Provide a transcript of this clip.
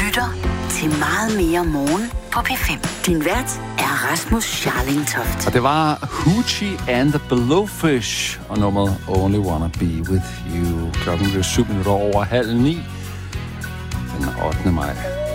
lytter til Meget mere morgen på P5. Din vært er Rasmus Scharlingtoft. Og det var Hoochie and the Blowfish og nummeret Only Wanna Be With You. Klokken blev 7:07 den 8. maj.